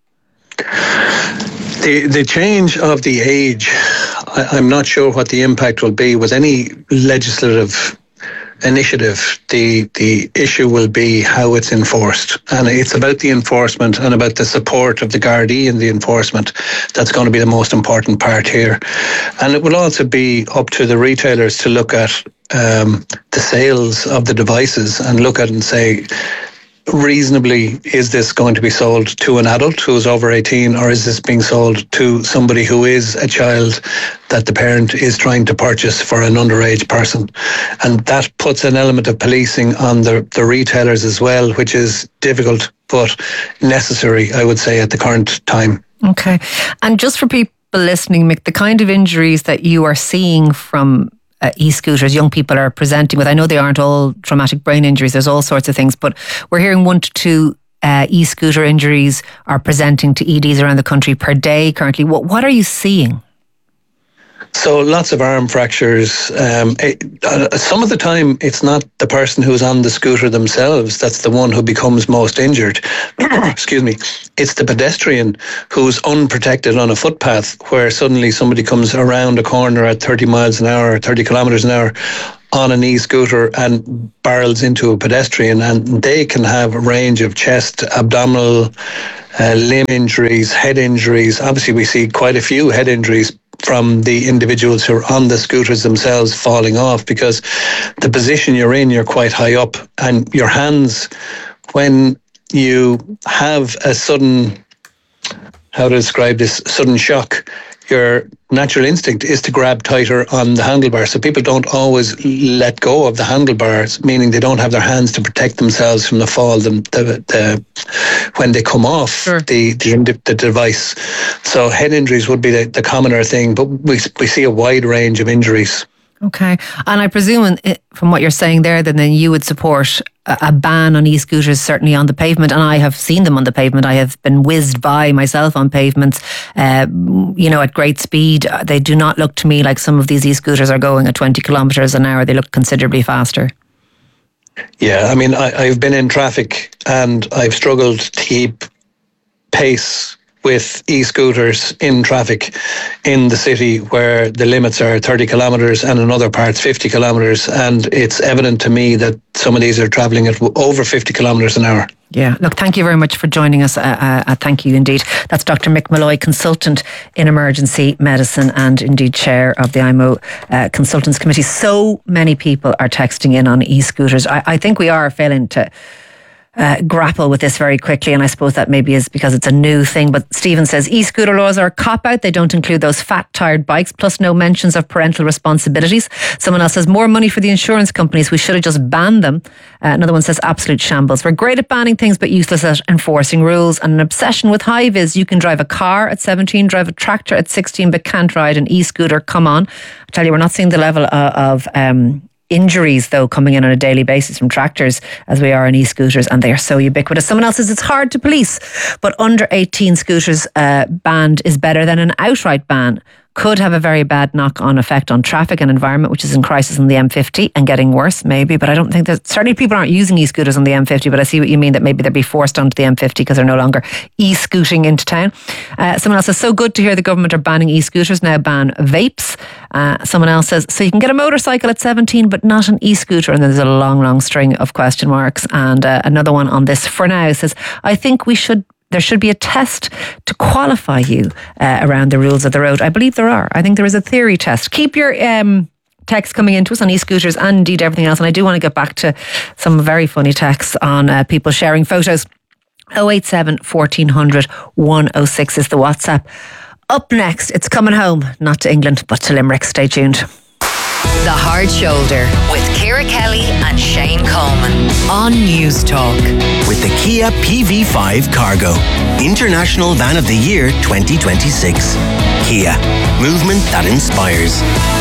The change of the age, I'm not sure what the impact will be with any legislative initiative. The issue will be how it's enforced, and it's about the enforcement and about the support of the Gardaí in the enforcement. That's going to be the most important part here, and it will also be up to the retailers to look at the sales of the devices and look at and say, reasonably, is this going to be sold to an adult who is over 18, or is this being sold to somebody who is a child that the parent is trying to purchase for an underage person? And that puts an element of policing on the retailers as well, which is difficult but necessary, I would say, at the current time. Okay. And just for people listening, Mick, the kind of injuries that you are seeing from e-scooters young people are presenting with, I know they aren't all traumatic brain injuries, there's all sorts of things, but we're hearing 1 to 2 e-scooter injuries are presenting to EDs around the country per day currently. What are you seeing? So lots of arm fractures. Some of the time, it's not the person who's on the scooter themselves that's the one who becomes most injured. Excuse me. It's the pedestrian who's unprotected on a footpath, where suddenly somebody comes around a corner at 30 miles an hour, 30 kilometres an hour on an e-scooter and barrels into a pedestrian, and they can have a range of chest, abdominal, limb injuries, head injuries. Obviously, we see quite a few head injuries from the individuals who are on the scooters themselves falling off, because the position you're in, you're quite high up, and your hands, when you have a sudden, how to describe this, sudden shock, your natural instinct is to grab tighter on the handlebars. So people don't always let go of the handlebars, meaning they don't have their hands to protect themselves from the fall when they come off the device. So head injuries would be the commoner thing, but we see a wide range of injuries. Okay. And I presume from what you're saying there, then you would support a ban on e-scooters, certainly on the pavement. And I have seen them on the pavement. I have been whizzed by myself on pavements, at great speed. They do not look to me like some of these e-scooters are going at 20 kilometres an hour. They look considerably faster. Yeah, I mean, I've been in traffic and I've struggled to keep pace with e-scooters in traffic in the city, where the limits are 30 kilometres and in other parts 50 kilometres, and it's evident to me that some of these are travelling at over 50 kilometres an hour. Yeah, look, thank you very much for joining us. Thank you indeed. That's Dr. Mick Malloy, consultant in emergency medicine and indeed chair of the IMO Consultants Committee. So many people are texting in on e-scooters. I think we are failing to grapple with this very quickly, and I suppose that maybe is because it's a new thing. But Stephen says e-scooter laws are a cop-out. They don't include those fat tired bikes, plus no mentions of parental responsibilities. Someone else says more money for the insurance companies. We should have just banned them. Another one says absolute shambles. We're great at banning things but useless at enforcing rules, and an obsession with high-vis. You can drive a car at 17, drive a tractor at 16 but can't ride an e-scooter. Come on. I tell you, we're not seeing the level of injuries though coming in on a daily basis from tractors as we are on e-scooters, and they are so ubiquitous. Someone else says it's hard to police, but under 18 scooters banned is better than an outright ban. Could have a very bad knock-on effect on traffic and environment, which is in crisis on the M50 and getting worse maybe, but I don't think that, certainly people aren't using e-scooters on the M50, but I see what you mean, that maybe they'll be forced onto the M50 because they're no longer e-scooting into town. Someone else says, so good to hear the government are banning e-scooters, now ban vapes. Someone else says, so you can get a motorcycle at 17 but not an e-scooter, and then there's a long string of question marks. And another one on this for now says, I think there should be a test to qualify you around the rules of the road. I believe there are. I think there is a theory test. Keep your texts coming into us on e-scooters and indeed everything else. And I do want to get back to some very funny texts on people sharing photos. 087 1400 106 is the WhatsApp. Up next, it's coming home, not to England, but to Limerick. Stay tuned. The Hard Shoulder with Ciara Kelly and Shane Coleman on News Talk. With the Kia PV5 Cargo, International Van of the Year 2026. Kia, movement that inspires.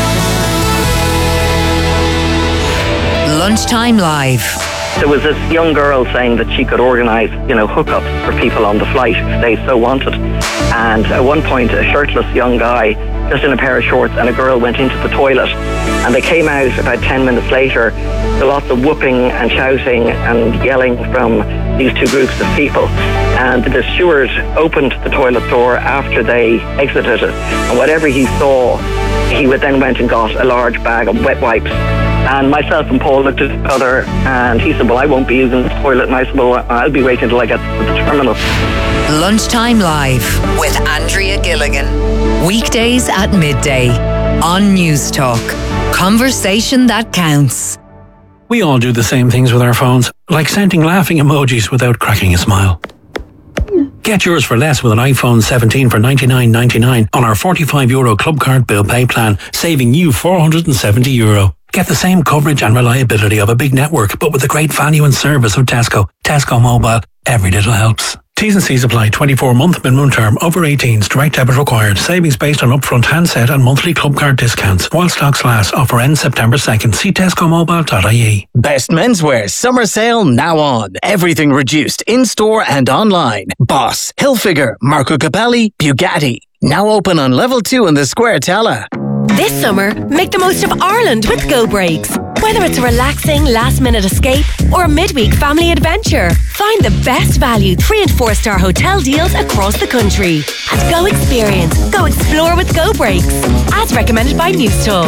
Lunchtime Live. There was this young girl saying that she could organise, hookups for people on the flight if they so wanted. And at one point, a shirtless young guy, just in a pair of shorts, and a girl went into the toilet. And they came out about 10 minutes later. There lots of whooping and shouting and yelling from these two groups of people. And the steward opened the toilet door after they exited it. And whatever he saw, he then went and got a large bag of wet wipes. And myself and Paul looked at each other, and he said, well, I won't be using the toilet. And I said, well, I'll be waiting until I get to the terminal. Lunchtime Live with Andrea Gilligan. Weekdays at 12:00 on News Talk. Conversation that counts. We all do the same things with our phones, like sending laughing emojis without cracking a smile. Get yours for less with an iPhone 17 for €99.99 on our €45 Club Card Bill Pay plan, saving you €470. Get the same coverage and reliability of a big network, but with the great value and service of Tesco. Tesco Mobile. Every little helps. T's and C's apply. 24-month minimum term. Over 18s. Direct debit required. Savings based on upfront handset and monthly club card discounts. While stocks last. Offer ends September 2nd. See tescomobile.ie. Best menswear summer sale now on. Everything reduced in-store and online. Boss, Hilfiger, Marco Capelli, Bugatti. Now open on level 2 in the Square Tala. This summer, make the most of Ireland with Go Breaks. Whether it's a relaxing last-minute escape or a midweek family adventure, find the best value 3- and 4-star hotel deals across the country. And go experience, go explore with Go Breaks. As recommended by News Talk.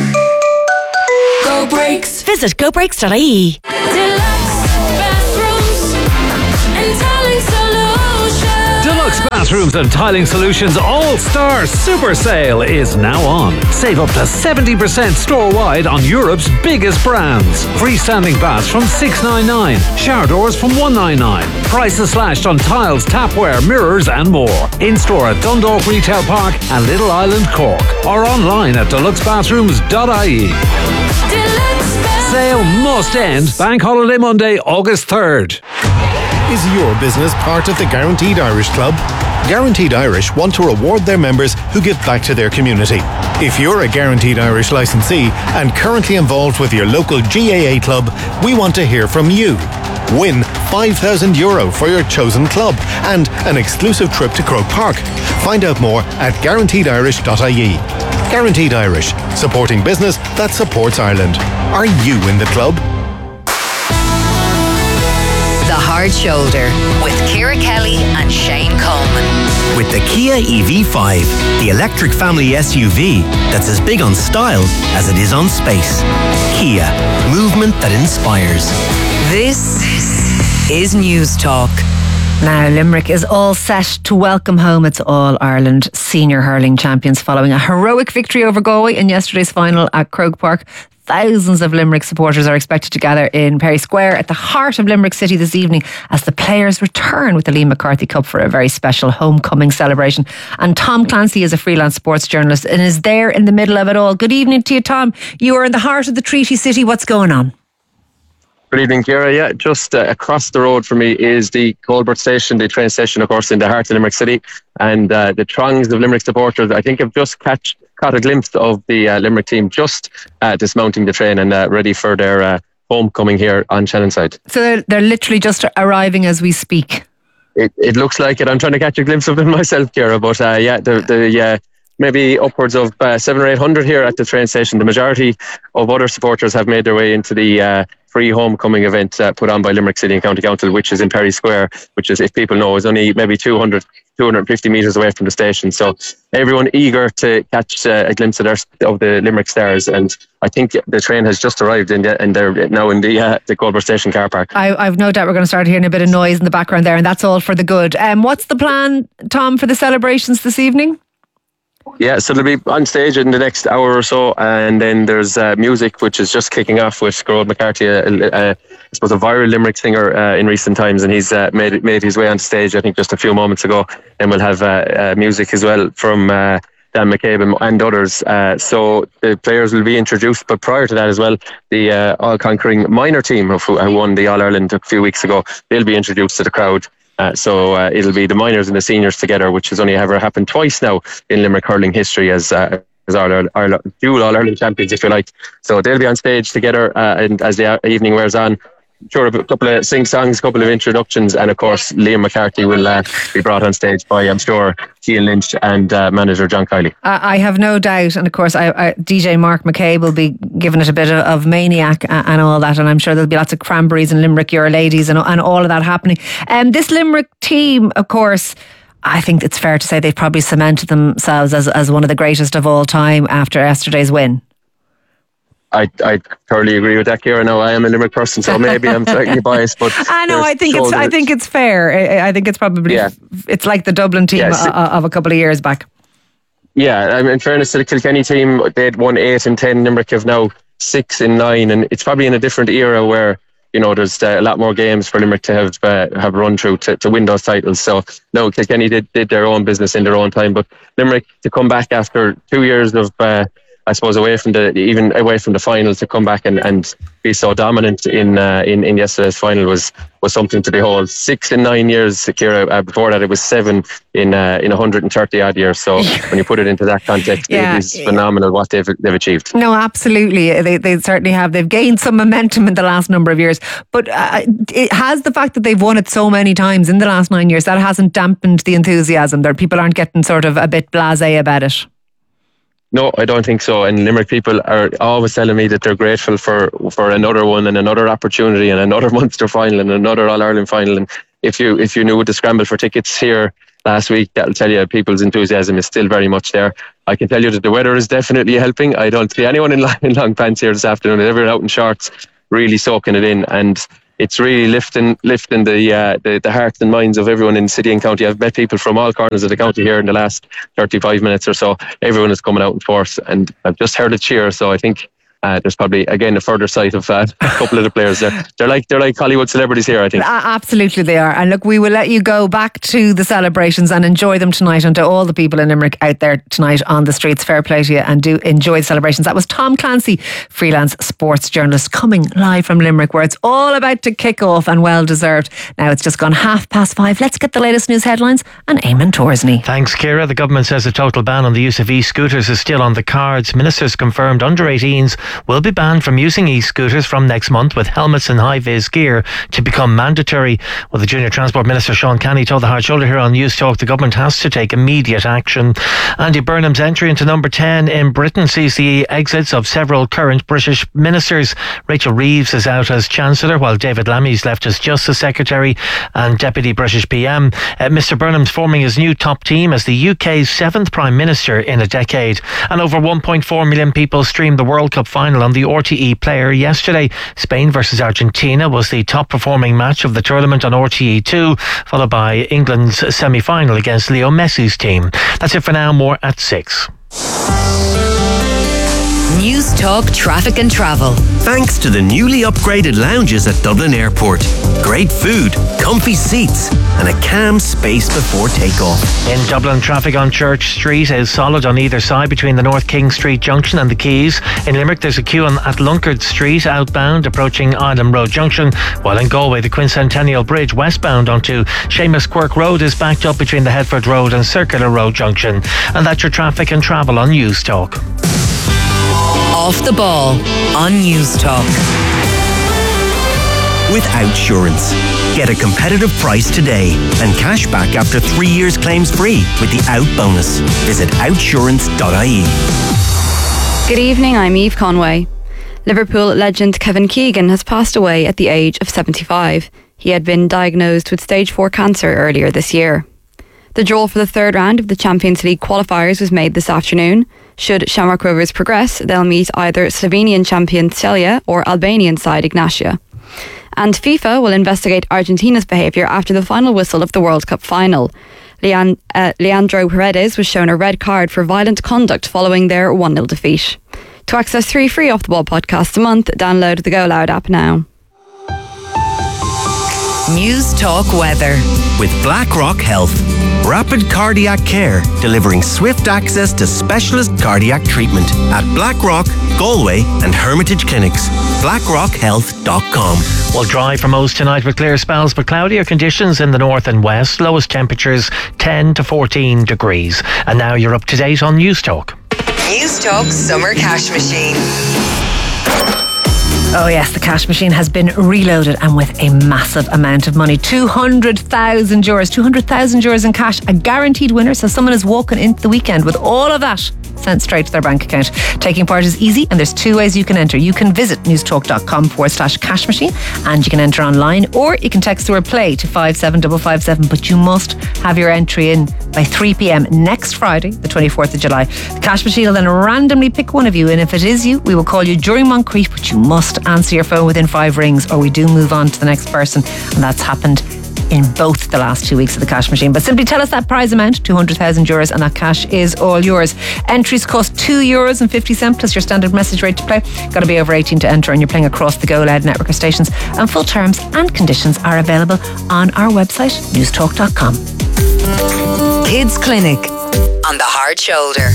Go Breaks. Visit gobreaks.ie. Deluxe Bathrooms and Tiling Solutions All-Star Super Sale is now on. Save up to 70% store-wide on Europe's biggest brands. Freestanding baths from $699, shower doors from $199. Prices slashed on tiles, tapware, mirrors and more. In-store at Dundalk Retail Park and Little Island, Cork. Or online at deluxebathrooms.ie. Sale must end Bank Holiday Monday, August 3rd. Is your business part of the Guaranteed Irish Club? Guaranteed Irish want to reward their members who give back to their community. If you're a Guaranteed Irish licensee and currently involved with your local GAA club, we want to hear from you. Win €5,000 for your chosen club and an exclusive trip to Croke Park. Find out more at guaranteedirish.ie. Guaranteed Irish, supporting business that supports Ireland. Are you in the club? The Hard Shoulder with Ciara Kelly and Shane Coleman. With the Kia EV5, the electric family SUV that's as big on style as it is on space. Kia, movement that inspires. This is News Talk. Now, Limerick is all set to welcome home its All-Ireland Senior Hurling Champions following a heroic victory over Galway in yesterday's final at Croke Park. Thousands of Limerick supporters are expected to gather in Perry Square at the heart of Limerick City this evening as the players return with the Liam McCarthy Cup for a very special homecoming celebration. And Tom Clancy is a freelance sports journalist and is there in the middle of it all. Good evening to you, Tom. You are in the heart of the Treaty City. What's going on? Good evening, Ciara. Yeah, just across the road from me is the Colbert Station, the train station, of course, in the heart of Limerick City. And the throngs of Limerick supporters, I think, have just caught a glimpse of the Limerick team just dismounting the train and ready for their homecoming here on Shannonside. So they're literally just arriving as we speak. It looks like it. I'm trying to catch a glimpse of them myself, Ciara. But maybe upwards of 700 or 800 here at the train station. The majority of other supporters have made their way into the free homecoming event put on by Limerick City and County Council, which is in Perry Square, which is, if people know, is only maybe 250 metres away from the station. So everyone eager to catch a glimpse of the Limerick Stars. And I think the train has just arrived and they're now in the Colbert Station car park. I've no doubt we're going to start hearing a bit of noise in the background there, and that's all for the good. What's the plan, Tom, for the celebrations this evening? Yeah, so they'll be on stage in the next hour or so, and then there's music which is just kicking off with Gerard McCarthy, I suppose a viral Limerick singer in recent times, and he's made his way on stage, I think, just a few moments ago. And we'll have music as well from Dan McCabe and others. So the players will be introduced, but prior to that as well, the all-conquering minor team who won the All-Ireland a few weeks ago, they'll be introduced to the crowd. So it'll be the minors and the seniors together, which has only ever happened twice now in Limerick hurling history as dual All-Ireland champions, if you like. So they'll be on stage together, and as the evening wears on, sure, a couple of sing-songs, a couple of introductions, and of course Liam McCarthy will be brought on stage by, I'm sure, Cian Lynch and manager John Kiley. I have no doubt, and of course DJ Mark McCabe will be giving it a bit of Maniac and all that, and I'm sure there'll be lots of cranberries and Limerick Your Ladies and all of that happening. This Limerick team, of course, I think it's fair to say they've probably cemented themselves as one of the greatest of all time after yesterday's win. I thoroughly agree with that, Ciara. Now, I am a Limerick person, so maybe I'm slightly biased, but I know. I think it's fair. I think it's probably it's like the Dublin team of a couple of years back. Yeah, in fairness to the Kilkenny team, they'd won 8 and 10. Limerick have now 6 in 9, and it's probably in a different era where, you know, there's a lot more games for Limerick to have run through to win those titles. So no, Kilkenny did their own business in their own time, but Limerick to come back after 2 years of I suppose away from the final, to come back and be so dominant in yesterday's final was something to behold. 6 in 9 years, Ciara. Before that, it was 7 in 130 odd years. So when you put it into that context, it is phenomenal what they've achieved. No, absolutely, they certainly have. They've gained some momentum in the last number of years, but it has the fact that they've won it so many times in the last 9 years, that hasn't dampened the enthusiasm. There, people aren't getting sort of a bit blasé about it. No, I don't think so. And Limerick people are always telling me that they're grateful for another one and another opportunity and another Munster final and another All-Ireland final. And if you knew the scramble for tickets here last week, that'll tell you people's enthusiasm is still very much there. I can tell you that the weather is definitely helping. I don't see anyone in long pants here this afternoon. Everyone out in shorts, really soaking it in, and it's really lifting the hearts and minds of everyone in the city and county. I've met people from all corners of the county here in the last 35 minutes or so. Everyone is coming out in force, and I've just heard a cheer, so I think there's probably again a further sight of a couple of the players there. They're like Hollywood celebrities here, I think. Absolutely they are. And look, we will let you go back to the celebrations and enjoy them tonight, and to all the people in Limerick out there tonight on the streets, fair play to you, and do enjoy the celebrations. That was Tom Clancy, freelance sports journalist, coming live from Limerick, where it's all about to kick off, and well deserved. Now it's just gone 5:30. Let's get the latest news headlines and Eamon Torsney. Thanks, Ciara. The government says a total ban on the use of e-scooters is still on the cards. Ministers confirmed under 18s will be banned from using e-scooters from next month, with helmets and high-vis gear to become mandatory. Well, the Junior Transport Minister Sean Canny told the Hard Shoulder here on News Talk the government has to take immediate action. Andy Burnham's entry into number 10 in Britain sees the exits of several current British ministers. Rachel Reeves is out as Chancellor, while David Lammy's left as Justice Secretary and Deputy British PM. Mr Burnham's forming his new top team as the UK's 7th Prime Minister in a decade. And over 1.4 million people streamed the World Cup final on the RTE player yesterday. Spain versus Argentina was the top performing match of the tournament on RTE2, followed by England's semi-final against Leo Messi's team. That's it for now. More at 6. News Talk Traffic and Travel. Thanks to the newly upgraded lounges at Dublin Airport. Great food, comfy seats, and a calm space before takeoff. In Dublin, traffic on Church Street is solid on either side between the North King Street Junction and the Quays. In Limerick, there's a queue at Lunkard Street outbound approaching Island Road Junction, while in Galway, the Quincentennial Bridge westbound onto Seamus Quirk Road is backed up between the Headford Road and Circular Road Junction. And that's your traffic and travel on News Talk. Off the Ball on News Talk. With Outsurance. Get a competitive price today and cash back after 3 years claims free with the Out bonus. Visit outsurance.ie. Good evening, I'm Eve Conway. Liverpool legend Kevin Keegan has passed away at the age of 75. He had been diagnosed with stage 4 cancer earlier this year. The draw for the third round of the Champions League qualifiers was made this afternoon. Should Shamrock Rovers progress, they'll meet either Slovenian champion Celje or Albanian side Ignatia. And FIFA will investigate Argentina's behaviour after the final whistle of the World Cup final. Leandro Paredes was shown a red card for violent conduct following their 1-0 defeat. To access 3 free Off the Ball podcasts a month, download the Go Loud app now. News Talk Weather. With BlackRock Health. Rapid cardiac care, delivering swift access to specialist cardiac treatment at BlackRock, Galway and Hermitage Clinics. BlackRockHealth.com. Well, dry for most tonight with clear spells, but cloudier conditions in the north and west. Lowest temperatures 10 to 14 degrees. And now you're up to date on News Talk. News Talk Summer Cash Machine. Oh yes, the cash machine has been reloaded, and with a massive amount of money. 200,000 euros. 200,000 euros in cash. A guaranteed winner, so someone is walking into the weekend with all of that sent straight to their bank account. Taking part is easy, and there's 2 ways you can enter. You can visit newstalk.com/cash machine, and you can enter online, or you can text the word play to 57557, but you must have your entry in by 3 p.m. next Friday, the 24th of July. The cash machine will then randomly pick one of you, and if it is you, we will call you during Moncrief, but you must answer your phone within 5 rings, or we do move on to the next person. And that's happened in both the last 2 weeks of the cash machine. But simply tell us that prize amount, €200,000, and that cash is all yours. Entries cost €2.50 plus your standard message rate to play. Got to be over 18 to enter, and you're playing across the Go Loud network of stations. And full terms and conditions are available on our website, newstalk.com. Kids Clinic on the Hard Shoulder.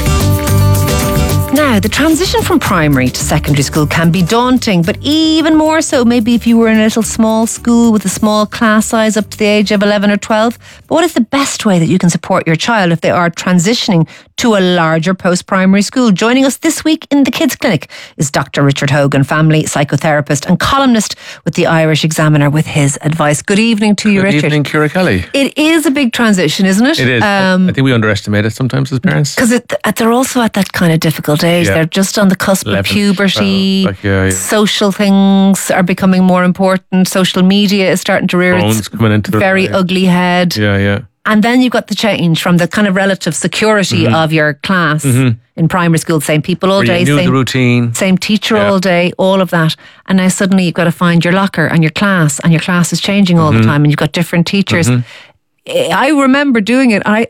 Now, the transition from primary to secondary school can be daunting, but even more so maybe if you were in a little small school with a small class size up to the age of 11 or 12. But what is the best way that you can support your child if they are transitioning to a larger post-primary school? Joining us this week in the Kids Clinic is Dr. Richard Hogan, family psychotherapist and columnist with the Irish Examiner, with his advice. Good evening to you, Richard. Good evening, Ciara Kelly. It is a big transition, isn't it? It is. I think we underestimate it sometimes as parents. Because they're also at that kind of difficult age. Yeah. They're just on the cusp of puberty. Social things are becoming more important. Social media is starting to rear its coming into very ugly head. Yeah. And then you've got the change from the kind of relative security of your class in primary school, same people all day, the routine, same teacher all day, all of that. And now suddenly you've got to find your locker and your class is changing all the time, and you've got different teachers. I remember doing it. I